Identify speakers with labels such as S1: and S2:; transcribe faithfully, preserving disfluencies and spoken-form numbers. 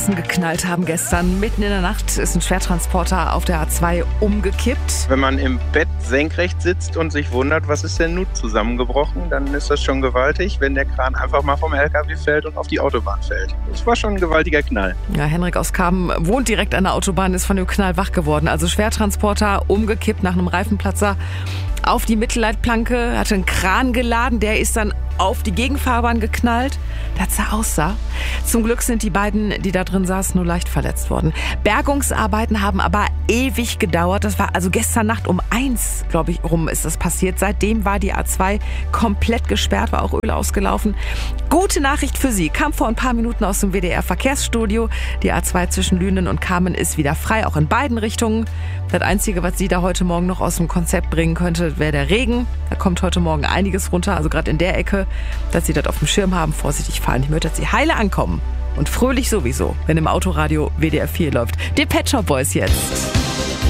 S1: Straßen geknallt haben gestern. Mitten in der Nacht ist ein Schwertransporter auf der A zwei umgekippt.
S2: Wenn man im Bett senkrecht sitzt und sich wundert, was ist denn nun zusammengebrochen, dann ist das schon gewaltig, wenn der Kran einfach mal vom L K W fällt und auf die Autobahn fällt. Das war schon ein gewaltiger Knall.
S1: Ja, Henrik aus Kamen wohnt direkt an der Autobahn, ist von dem Knall wach geworden. Also Schwertransporter umgekippt nach einem Reifenplatzer auf die Mittelleitplanke, hatte einen Kran geladen, der ist dann auf die Gegenfahrbahn geknallt. Das sah aussah. Zum Glück sind die beiden, die da drin saßen, nur leicht verletzt worden. Bergungsarbeiten haben aber ewig gedauert. Das war also gestern Nacht um eins, glaube ich, rum ist das passiert. Seitdem war die A zwei komplett gesperrt, war auch Öl ausgelaufen. Gute Nachricht für Sie, kam vor ein paar Minuten aus dem W D R-Verkehrsstudio. Die A zwei zwischen Lünen und Kamen ist wieder frei, auch in beiden Richtungen. Das Einzige, was Sie da heute Morgen noch aus dem Konzept bringen könnte, wäre der Regen. Da kommt heute Morgen einiges runter, also gerade in der Ecke, dass Sie das auf dem Schirm haben, vorsichtig fahren. Ich möchte, dass Sie heile ankommen und fröhlich sowieso, wenn im Autoradio W D R vier läuft. Die Pet Shop Boys jetzt.